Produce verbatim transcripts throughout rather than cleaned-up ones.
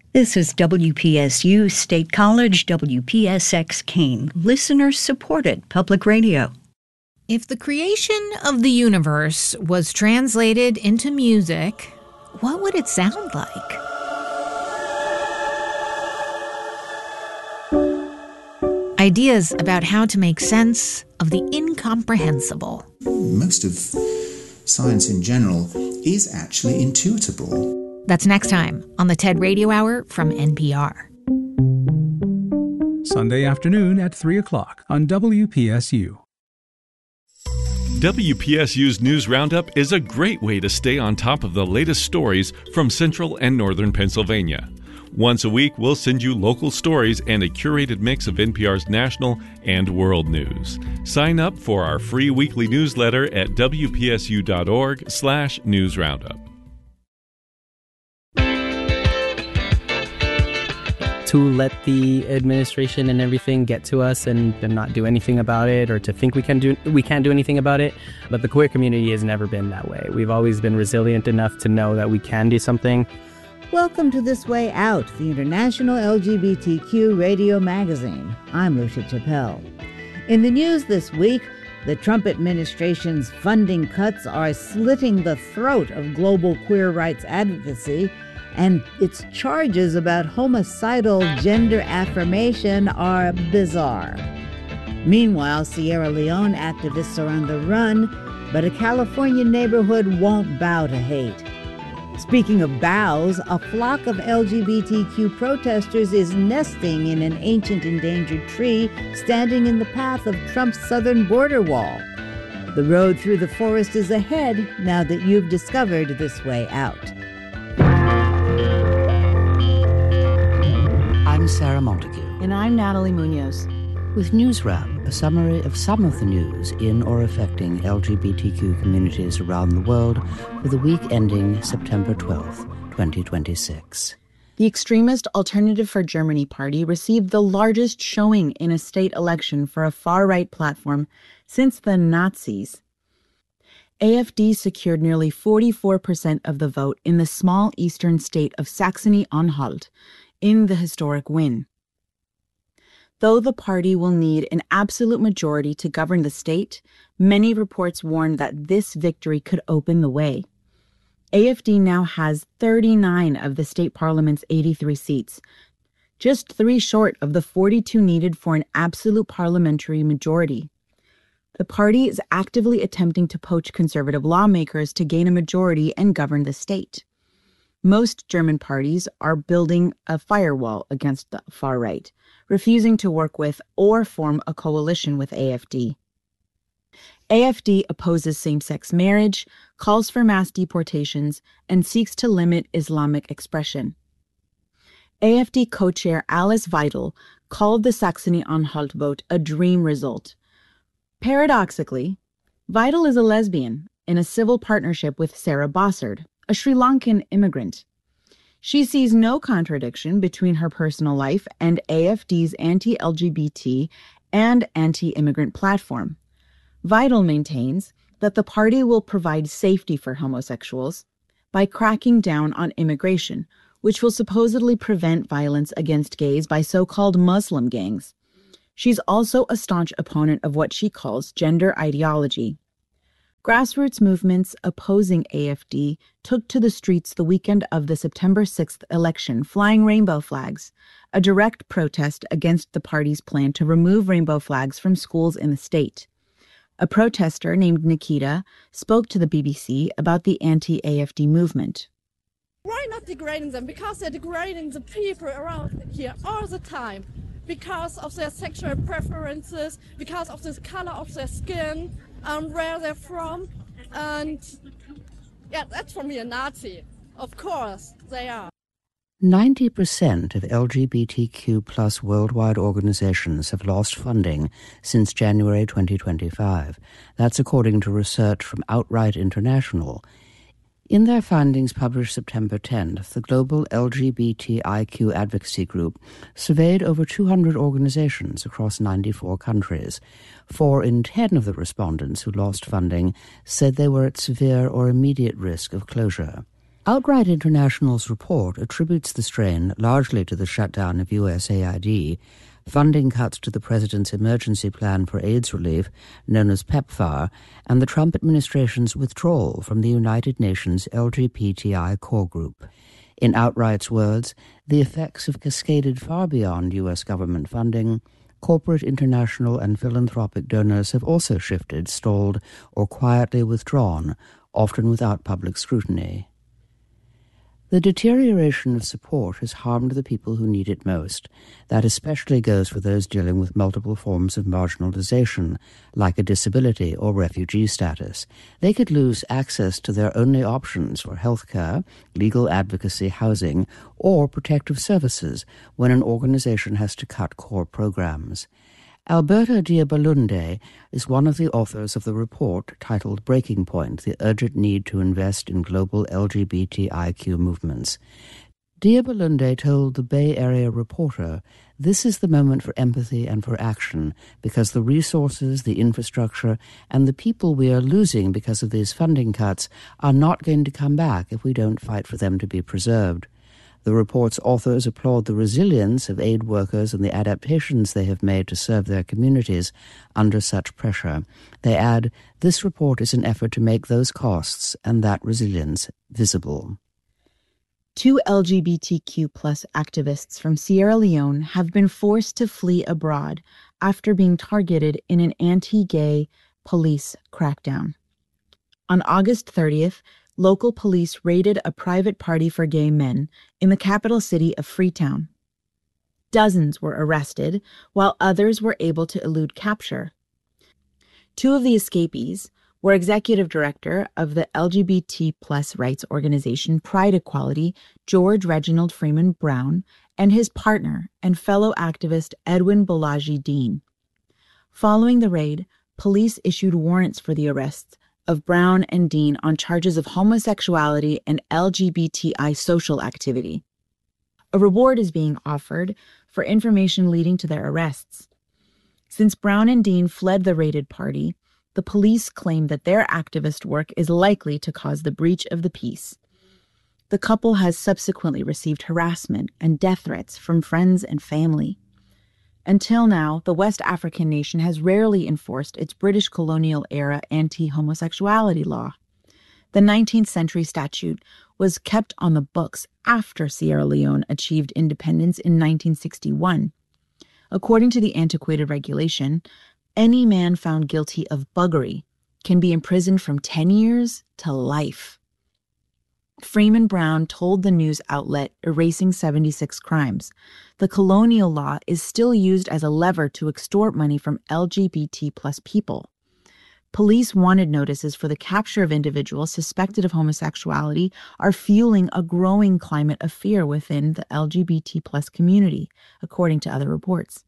This is W P S U State College, W P S X Keene, listener-supported public radio. If the creation of the universe was translated into music, what would it sound like? Ideas about how to make sense of the incomprehensible. Most of science in general is actually intuitable. That's next time on the TED Radio Hour from N P R. Sunday afternoon at three o'clock on W P S U. W P S U's News Roundup is a great way to stay on top of the latest stories from central and northern Pennsylvania. Once a week, we'll send you local stories and a curated mix of N P R's national and world news. Sign up for our free weekly newsletter at W P S U dot org slash news roundup. To let the administration and everything get to us and, and not do anything about it, or to think we can do we can't do anything about it. But the queer community has never been that way. We've always been resilient enough to know that we can do something. Welcome to This Way Out, the international L G B T Q radio magazine. I'm Lucia Chappelle. In the news this week, the Trump administration's funding cuts are slitting the throat of global queer rights advocacy, and its charges about homicidal gender affirmation are bizarre. Meanwhile, Sierra Leone activists are on the run, but a California neighborhood won't bow to hate. Speaking of bows, a flock of L G B T Q protesters is nesting in an ancient endangered tree standing in the path of Trump's southern border wall. The road through the forest is ahead now that you've discovered This Way Out. I'm Sarah Montague. And I'm Natalie Munoz. With News Wrap, a summary of some of the news in or affecting L G B T Q communities around the world for the week ending September twelfth, twenty twenty-six. The extremist Alternative for Germany party received the largest showing in a state election for a far-right platform since the Nazis. A F D secured nearly forty-four percent of the vote in the small eastern state of Saxony-Anhalt, in the historic win. Though the party will need an absolute majority to govern the state, many reports warn that this victory could open the way. A F D now has thirty-nine of the state parliament's eighty-three seats, just three short of the forty-two needed for an absolute parliamentary majority. The party is actively attempting to poach conservative lawmakers to gain a majority and govern the state. Most German parties are building a firewall against the far right, refusing to work with or form a coalition with A F D. A F D opposes same-sex marriage, calls for mass deportations, and seeks to limit Islamic expression. A F D co-chair Alice Weidel called the Saxony-Anhalt vote a dream result. Paradoxically, Weidel is a lesbian in a civil partnership with Sarah Bossard, a Sri Lankan immigrant. She sees no contradiction between her personal life and A F D's anti-L G B T and anti-immigrant platform. Weidel maintains that the party will provide safety for homosexuals by cracking down on immigration, which will supposedly prevent violence against gays by so-called Muslim gangs. She's also a staunch opponent of what she calls gender ideology. Grassroots movements opposing A F D took to the streets the weekend of the September sixth election, flying rainbow flags, a direct protest against the party's plan to remove rainbow flags from schools in the state. A protester named Nikita spoke to the B B C about the anti-A F D movement. Why not degrading them? Because they're degrading the people around here all the time. Because of their sexual preferences, because of the color of their skin, um, where they're from. And yeah, that's for me a Nazi. Of course, they are. ninety percent of L G B T Q plus worldwide organizations have lost funding since January twenty twenty-five. That's according to research from Outright International. In their findings published September tenth, the global L G B T I Q advocacy group surveyed over two hundred organizations across ninety-four countries. Four in ten of the respondents who lost funding said they were at severe or immediate risk of closure. Outright International's report attributes the strain largely to the shutdown of U S A I D, funding cuts to the president's emergency plan for AIDS relief, known as PEPFAR, and the Trump administration's withdrawal from the United Nations L G B T I core group. In Outright's words, the effects have cascaded far beyond U S government funding. Corporate, international, and philanthropic donors have also shifted, stalled, or quietly withdrawn, often without public scrutiny. The deterioration of support has harmed the people who need it most. That especially goes for those dealing with multiple forms of marginalization, like a disability or refugee status. They could lose access to their only options for health care, legal advocacy, housing, or protective services when an organization has to cut core programs. Alberta Diabalunde is one of the authors of the report titled Breaking Point, The Urgent Need to Invest in Global L G B T I Q Movements. Diabalunde told the Bay Area Reporter, "This is the moment for empathy and for action, because the resources, the infrastructure, and the people we are losing because of these funding cuts are not going to come back if we don't fight for them to be preserved." The report's authors applaud the resilience of aid workers and the adaptations they have made to serve their communities under such pressure. They add, "This report is an effort to make those costs and that resilience visible." Two L G B T Q plus activists from Sierra Leone have been forced to flee abroad after being targeted in an anti-gay police crackdown. On August thirtieth, local police raided a private party for gay men in the capital city of Freetown. Dozens were arrested, while others were able to elude capture. Two of the escapees were executive director of the L G B T plus rights organization Pride Equality, George Reginald Freeman Brown, and his partner and fellow activist Edwin Bolaji Dean. Following the raid, police issued warrants for the arrests of Brown and Dean on charges of homosexuality and L G B T I social activity. A reward is being offered for information leading to their arrests. Since Brown and Dean fled the raided party, the police claim that their activist work is likely to cause the breach of the peace. The couple has subsequently received harassment and death threats from friends and family. Until now, the West African nation has rarely enforced its British colonial-era anti-homosexuality law. The nineteenth century statute was kept on the books after Sierra Leone achieved independence in nineteen sixty-one. According to the antiquated regulation, any man found guilty of buggery can be imprisoned from ten years to life. Freeman Brown told the news outlet Erasing seventy-six Crimes, the colonial law is still used as a lever to extort money from L G B T plus people. Police wanted notices for the capture of individuals suspected of homosexuality are fueling a growing climate of fear within the L G B T plus community, according to other reports.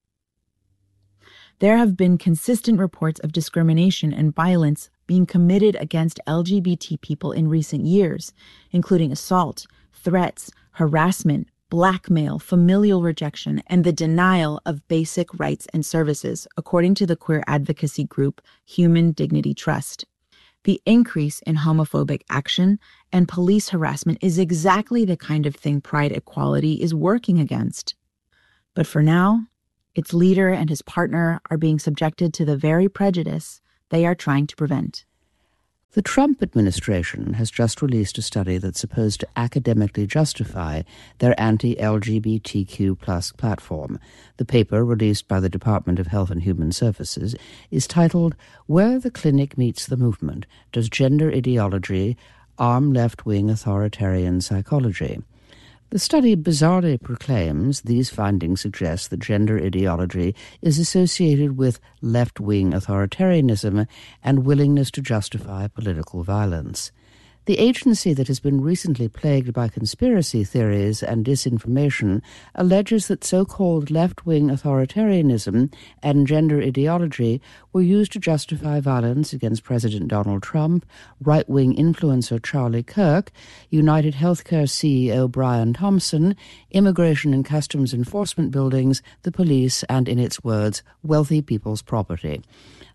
There have been consistent reports of discrimination and violence being committed against L G B T people in recent years, including assault, threats, harassment, blackmail, familial rejection, and the denial of basic rights and services, according to the queer advocacy group Human Dignity Trust. The increase in homophobic action and police harassment is exactly the kind of thing Pride Equality is working against. But for now, its leader and his partner are being subjected to the very prejudice they are trying to prevent. The Trump administration has just released a study that's supposed to academically justify their anti-L G B T Q plus platform. The paper, released by the Department of Health and Human Services, is titled, "Where the Clinic Meets the Movement, Does Gender Ideology Arm Left-Wing Authoritarian Psychology?" The study bizarrely proclaims these findings suggest that gender ideology is associated with left-wing authoritarianism and willingness to justify political violence. The agency that has been recently plagued by conspiracy theories and disinformation alleges that so-called left-wing authoritarianism and gender ideology were used to justify violence against President Donald Trump, right-wing influencer Charlie Kirk, United Healthcare C E O Brian Thompson, immigration and customs enforcement buildings, the police, and, in its words, wealthy people's property.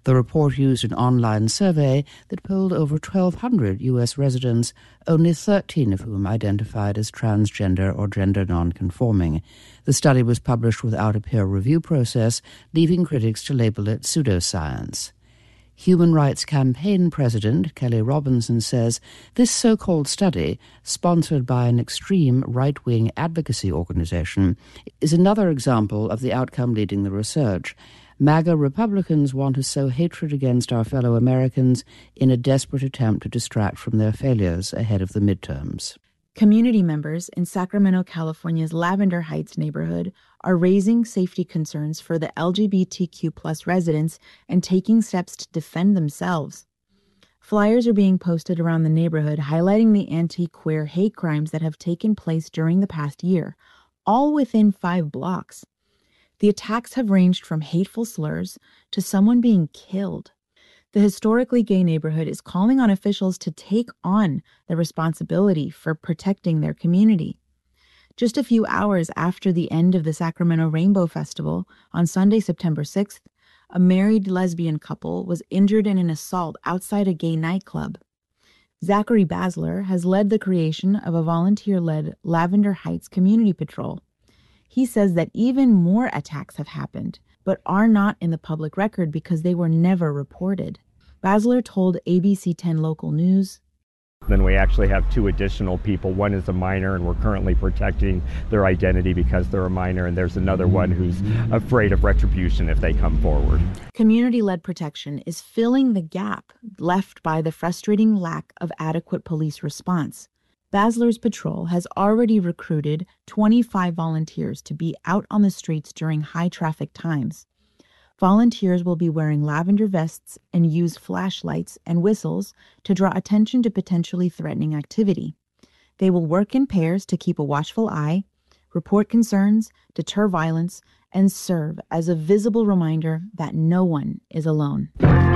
The report used an online survey that polled over twelve hundred U S residents, only thirteen of whom identified as transgender or gender nonconforming. The study was published without a peer review process, leaving critics to label it pseudoscience. Human Rights Campaign President Kelly Robinson says this so-called study, sponsored by an extreme right-wing advocacy organization, is another example of the outcome leading the research. MAGA Republicans want to sow hatred against our fellow Americans in a desperate attempt to distract from their failures ahead of the midterms. Community members in Sacramento, California's Lavender Heights neighborhood are raising safety concerns for the L G B T Q plus residents and taking steps to defend themselves. Flyers are being posted around the neighborhood highlighting the anti-queer hate crimes that have taken place during the past year, all within five blocks. The attacks have ranged from hateful slurs to someone being killed. The historically gay neighborhood is calling on officials to take on the responsibility for protecting their community. Just a few hours after the end of the Sacramento Rainbow Festival, on Sunday, September sixth, a married lesbian couple was injured in an assault outside a gay nightclub. Zachary Basler has led the creation of a volunteer-led Lavender Heights Community Patrol. He says that even more attacks have happened, but are not in the public record because they were never reported. Basler told A B C ten Local News, Then we actually have two additional people. One is a minor, and we're currently protecting their identity because they're a minor, and there's another one who's afraid of retribution if they come forward. Community-led protection is filling the gap left by the frustrating lack of adequate police response. Basler's patrol has already recruited twenty-five volunteers to be out on the streets during high-traffic times. Volunteers will be wearing lavender vests and use flashlights and whistles to draw attention to potentially threatening activity. They will work in pairs to keep a watchful eye, report concerns, deter violence, and serve as a visible reminder that no one is alone.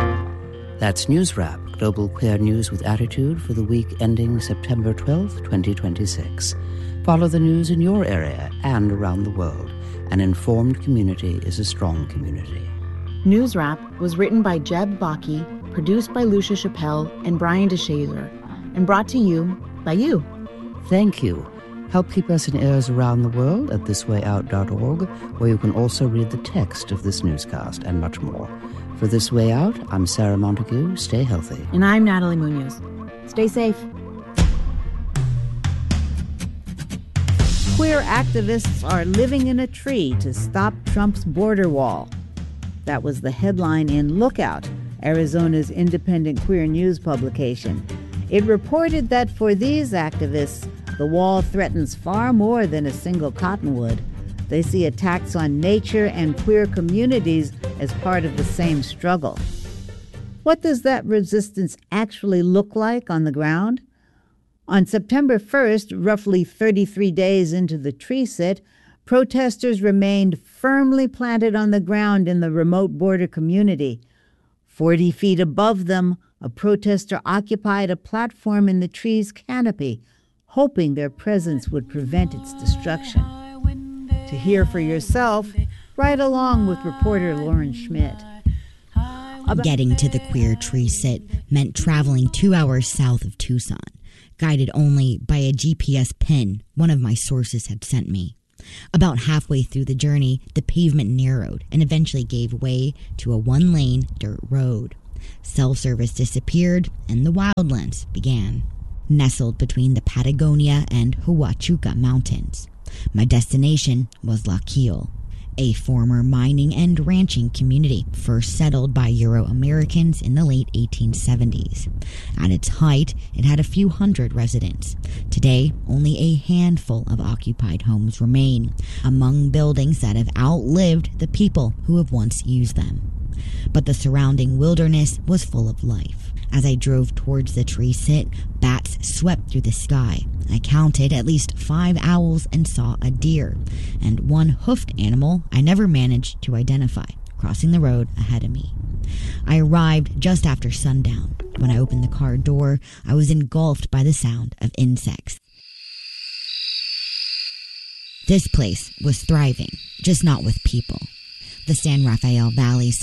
That's News Wrap, global queer news with attitude for the week ending September twelfth, twenty twenty-six. Follow the news in your area and around the world. An informed community is a strong community. News Wrap was written by Jeb Baki, produced by Lucia Chappelle and Brian DeShazer, and brought to you by you. Thank you. Help keep us in ears around the world at this way out dot org, where you can also read the text of this newscast and much more. For This Way Out, I'm Sarah Montague. Stay healthy. And I'm Natalie Munoz. Stay safe. Queer activists are living in a tree to stop Trump's border wall. That was the headline in Lookout, Arizona's independent queer news publication. It reported that for these activists, the wall threatens far more than a single cottonwood. They see attacks on nature and queer communities as part of the same struggle. What does that resistance actually look like on the ground? On September first, roughly thirty-three days into the tree sit, protesters remained firmly planted on the ground in the remote border community. Forty feet above them, a protester occupied a platform in the tree's canopy, hoping their presence would prevent its destruction. To hear for yourself, ride along with reporter Lauren Schmidt. Getting to the queer tree sit meant traveling two hours south of Tucson, guided only by a G P S pin one of my sources had sent me. About halfway through the journey, the pavement narrowed and eventually gave way to a one-lane dirt road. Self-service disappeared and the wildlands began, nestled between the Patagonia and Huachuca Mountains. My destination was La Quille, a former mining and ranching community first settled by Euro-Americans in the late eighteen seventies. At its height, it had a few hundred residents. Today, only a handful of occupied homes remain, among buildings that have outlived the people who have once used them. But the surrounding wilderness was full of life. As I drove towards the tree sit, bats swept through the sky. I counted at least five owls and saw a deer, and one hoofed animal I never managed to identify, crossing the road ahead of me. I arrived just after sundown. When I opened the car door, I was engulfed by the sound of insects. This place was thriving, just not with people. The San Rafael Valley